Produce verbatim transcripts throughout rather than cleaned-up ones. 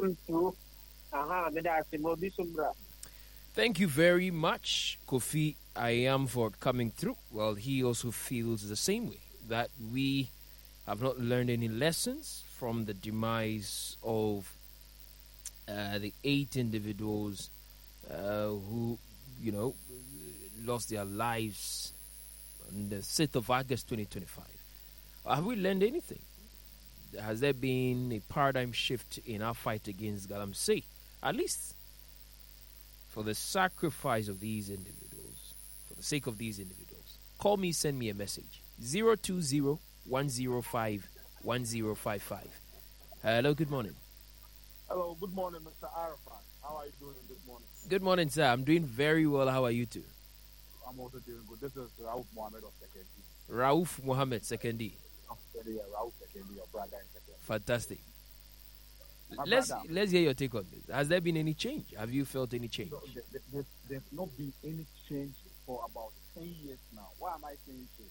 through. Aha, me da se mo bisumbra. Thank you very much, Kofi Ayam, for coming through. Well, he also feels the same way, that we have not learned any lessons from the demise of uh, the eight individuals uh, who, you know, lost their lives on the sixth of August twenty twenty-five. Have we learned anything? Has there been a paradigm shift in our fight against Galamsey? At least for the sacrifice of these individuals, for the sake of these individuals. Call me, send me a message. zero two zero, one zero five, one zero five five. Hello, good morning. Hello, good morning, Mister Arafat. How are you doing this morning? Good morning, sir. I'm doing very well. How are you too? I'm also doing good. This is Rauf Mohammed of Sekendi. Rauf Mohammed, Sekendi. Yeah, Rauf Sekendi, your brother in Sekendi. Fantastic. My let's brother. let's hear your take on this. Has there been any change? Have you felt any change? So, th- th- there's, there's not been any change for about ten years now. Why am I saying so?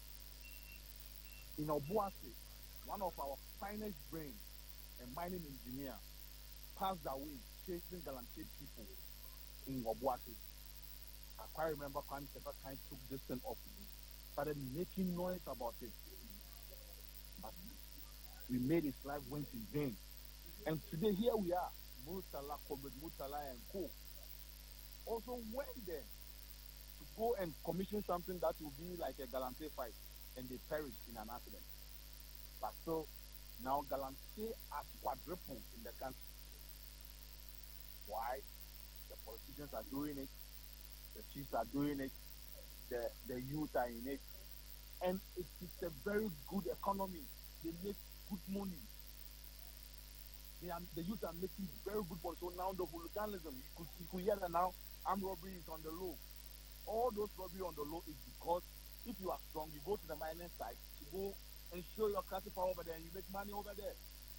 In Obuasi, one of our finest brains, a mining engineer, passed away chasing Galamsey people in Obuasi. I quite remember Kwame Sefa took this thing up, started making noise about it. But we made his life went in vain. And today here we are, Murtala, Comrade Murtala and Co. Also went there to go and commission something that will be like a Galamsey fight, and they perished in an accident. But so now Galamsey has quadrupled in the country. Why? The politicians are doing it, the chiefs are doing it, the, the youth are in it. And it is a very good economy. They make good money. They are, the youth are making very good money. So now the hooliganism, you could, you could hear that now, armed robbery is on the low. All those robbery on the low is because if you are strong, you go to the mining site, you go and show your classifier over there and you make money over there.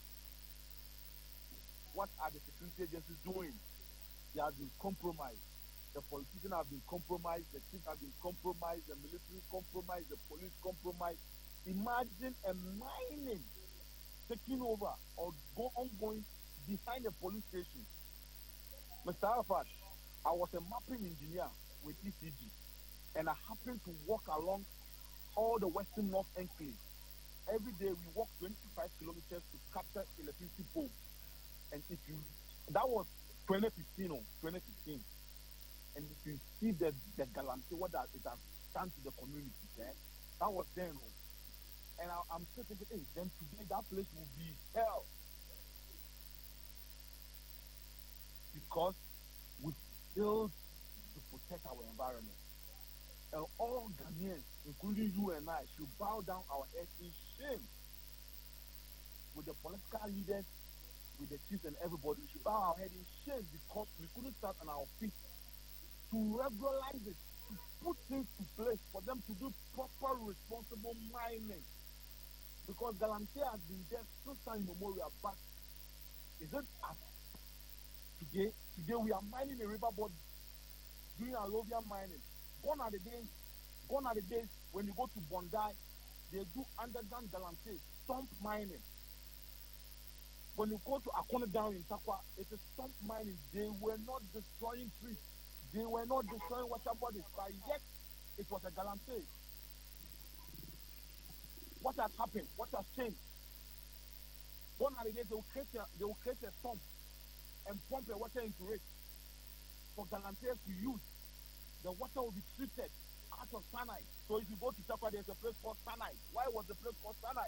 What are the security agencies doing? They have been compromised. The politicians have been compromised, the chiefs have been compromised, the military compromised, the police compromised. Imagine a mining taking over or go ongoing behind a police station. Mister Arafat, I was a mapping engineer with E C G, and I happened to walk along all the Western North Enclave. Every day we walk twenty-five kilometers to capture electricity poles. And if you, that was twenty fifteen or twenty fifteen. And if you see the, the Galamsey, what that it has done to the community, eh? That was then. And I, I'm still thinking, hey, then today that place will be hell. Because we failed to protect our environment. And all Ghanaians, including you and I, should bow down our heads in shame with the political leaders, with the chiefs and everybody. We should bow our head in shame because we couldn't start on our feet to regularize it, to put things in place for them to do proper, responsible mining. Because Galamsey has been there since time immemorial, but is it as today? Today we are mining a river body, doing alluvial mining. Gone are the days, gone are the days when you go to Bondi, they do underground Galamsey, stump mining. When you go to Akona down in Takwa, it is stump mining. They were not destroying trees. They were not destroying water bodies, but yet it was a Galamsey. What has happened? What has changed? One of the days they will create a, they will create a sump and pump the water into it for Galamsey to use. The water will be treated out of cyanide. So if you go to Takwa, there's a place called cyanide. Why was the place called cyanide?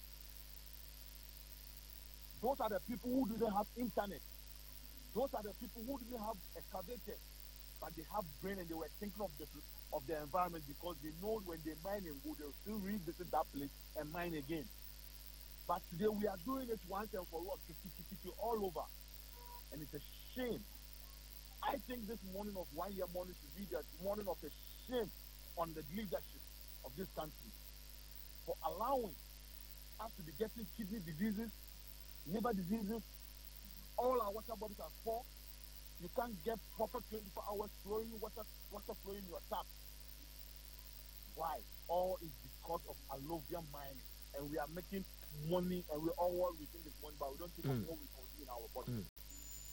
Those are the people who didn't have internet. Those are the people who didn't have excavators. But they have brain and they were thinking of the of the environment because they know when they mine in gold, they'll still revisit that place and mine again. But today we are doing it once and for all, all over. And it's a shame. I think this morning of one year morning should be the morning of a shame on the leadership of this country for allowing us to be getting kidney diseases, liver diseases, all our water bodies are full. You can't get proper twenty-four hours flowing water, water flowing in your tap. Why? All is because of alluvial mining. And we are making money and we all want we think it's money, but we don't think mm. of what we can do in our body. Mm.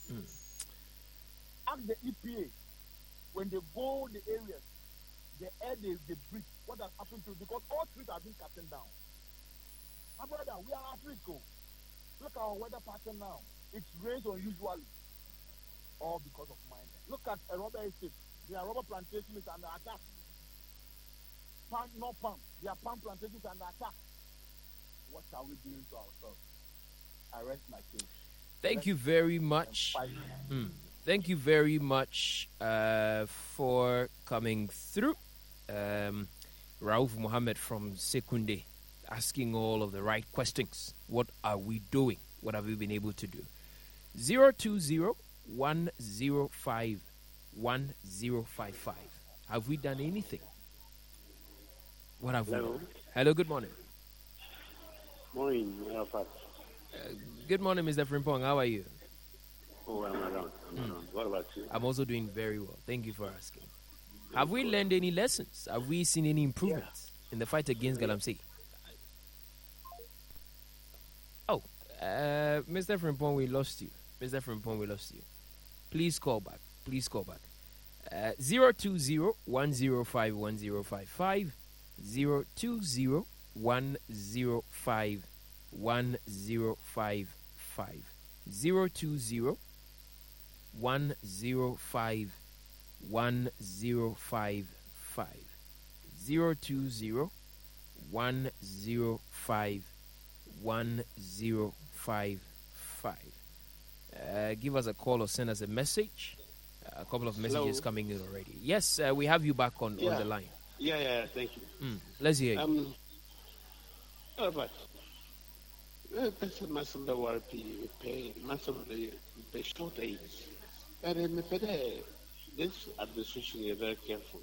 Mm. Ask the E P A when they go the areas, the air they, they breathe, what has happened to it, because all trees have been cutting down. My brother, we are at risk. Oh. Look at our weather pattern now. It rains unusually, all because of mining. Look at a rubber estate. Their rubber plantation is under attack. Palm, not palm. Their palm plantation is under attack. What are we doing to ourselves? I rest my case. Thank Rest you very much. Mm. Thank you very much uh, for coming through. Um, Rauf Mohammed from Sekunde, asking all of the right questions. What are we doing? What have we been able to do? zero two zero, one zero five, one zero five five. Have we done anything? What have Hello. we done? Hello, good morning. Morning, Arafat. Uh, good morning, Mister Frimpong. How are you? Oh, I'm around. I'm Mm. around. What about you? I'm also doing very well. Thank you for asking. Have we learned any lessons? Have we seen any improvements in the fight against Galamsey? Oh, uh, Mister Frimpong, we lost you. Mister Frimpong, we lost you. Please call back. Please call back. Uh, zero two zero, one zero five, one zero five five. zero two zero, one zero five, one zero five five. zero two zero, one zero five, one zero five five. zero two zero, one zero five, one zero five five. Uh, give us a call or send us a message. Uh, a couple of messages Hello. coming in already. Yes, uh, we have you back on, Yeah. on the line. Yeah, yeah, thank you. Mm, let's hear you. Um, Arafat. Uh, That's a massive W P pay, massive pay short age. But in the Fed, this administration is very careful.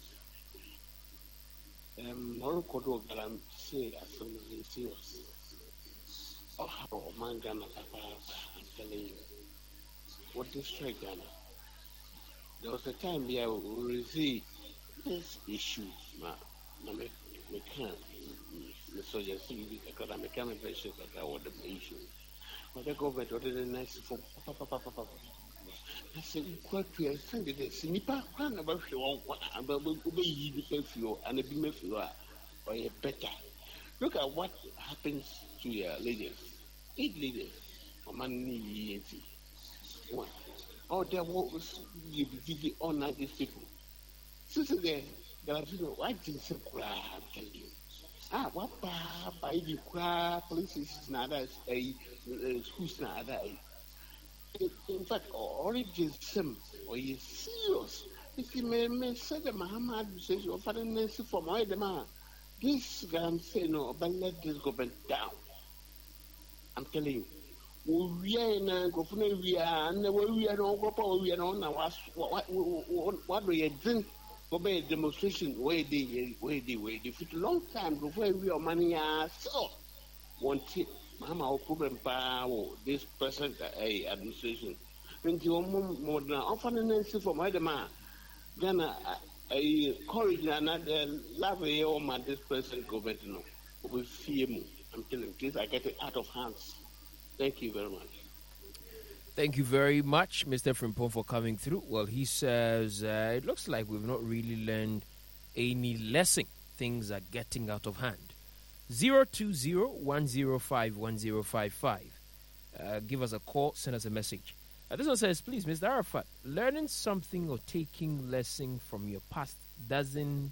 Um, Morocco do garam say as something serious. Oh, how man Ghana, Papa, I'm telling you, what destroy Ghana? There was a time here we see this issue. Ma, ma, me, me can't. Me so just see because I can't be patient about what the issue. But the government ordered a nice for papa, papa, papa. I said, quite to a Sunday, the Sinipa, one about you, and obey you because you and a beam if you are, or a better. Look at what happens to your leaders. Eight leaders, or money, one. Oh, there was you visit all night these people. Sister there, there are people, why didn't say cry? I'm telling you. Ah, what by the cry, places, nada, a schools, nada. In fact, origin sim, or is serious. If you may say the Muhammad says your father Nancy from all the man. This guy say no, but let this government down. I'm telling you. We are in a government, we are, and we are on what we are on now. What what we are doing for a demonstration where they, where they, where they, for a long time before we are money are so. One tip, Mama, problem power, this present administration. When you want more than often from my demand, then I courage and love a this present government. No, we fear me. I'm telling you, this I get it out of hands. Thank you very much. Thank you very much, Mister Frimpong, for coming through. Well, he says uh, it looks like we've not really learned any lesson. Things are getting out of hand. zero two zero, one zero five, one zero five five. Uh, give us a call, send us a message. Uh, this one says, please, Mister Arafat, learning something or taking lesson from your past doesn't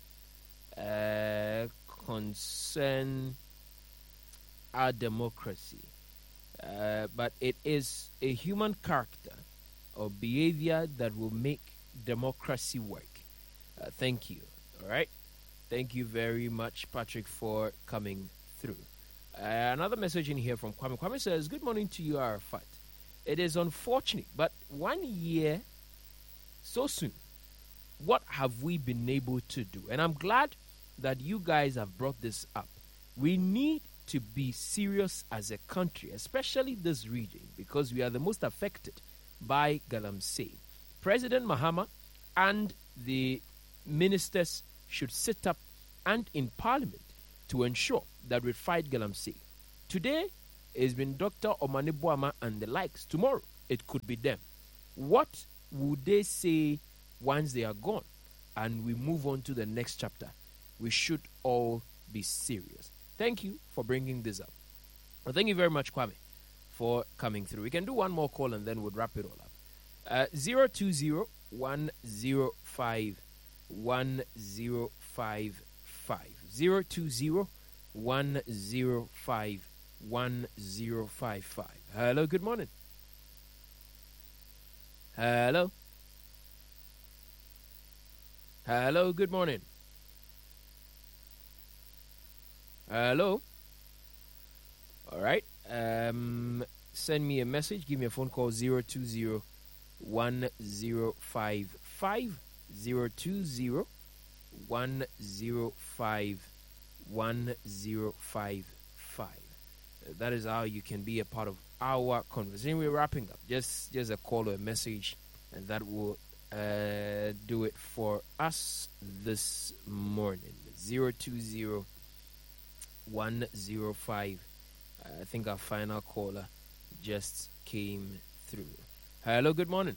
uh, concern our democracy. Uh, but it is a human character or behavior that will make democracy work. Uh, thank you. All right. Thank you very much, Patrick, for coming through. Uh, another message in here from Kwame. Kwame says, good morning to you, Arafat. It is unfortunate, but one year so soon, what have we been able to do? And I'm glad that you guys have brought this up. We need to be serious as a country, especially this region, because we are the most affected by Galamsey. President Mahama and the ministers should sit up and in parliament to ensure that we fight Galamsey. Today, it's been Doctor Omani Boama and the likes. Tomorrow, it could be them. What would they say once they are gone and we move on to the next chapter? We should all be serious. Thank you for bringing this up. Well, thank you very much, Kwame, for coming through. We can do one more call and then we'll wrap it all up. Uh, zero two zero one zero five one zero five five zero two zero one zero five one zero five five. Hello, good morning. Hello. Hello, good morning. Hello. All right. Um, send me a message. Give me a phone call zero two zero one zero five five zero two zero one zero five one zero five five. That is how you can be a part of our conversation. We're wrapping up. Just just a call or a message, and that will uh, do it for us this morning. Zero two zero one zero five. I think our final caller just came through. Hello, good morning.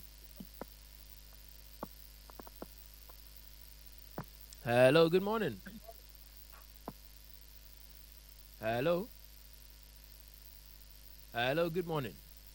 Hello, good morning. Hello. Hello, good morning.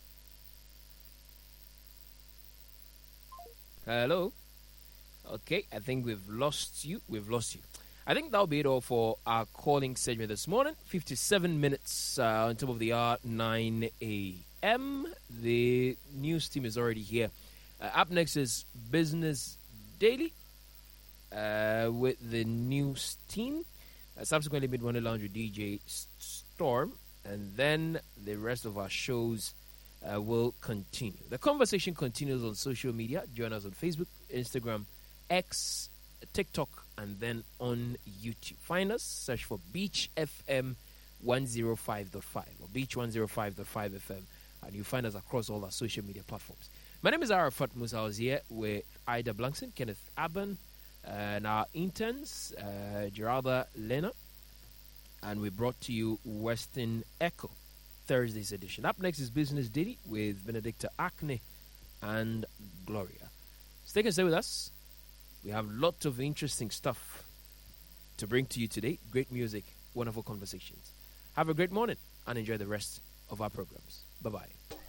Hello. Okay, I think we've lost you. We've lost you. I think that'll be it all for our calling segment this morning. fifty-seven minutes uh, on top of the hour, nine a.m. The news team is already here. Uh, up next is Business Daily uh, with the news team. Uh, subsequently, Mid-Morning Lounge with D J Storm. And then the rest of our shows uh, will continue. The conversation continues on social media. Join us on Facebook, Instagram, X, TikTok, and then on YouTube. Find us, search for Beach F M one oh five point five or Beach one oh five point five F M, and you find us across all our social media platforms. My name is Arafat Musa. I was here with Ida Blankson, Kenneth Abban, and our interns, uh, Geralda Lena. And we brought to you Western Echo, Thursday's edition. Up next is Business Daily with Benedicta Acne and Gloria. Stay and stay with us. We have lots of interesting stuff to bring to you today. Great music, wonderful conversations. Have a great morning and enjoy the rest of our programs. Bye-bye.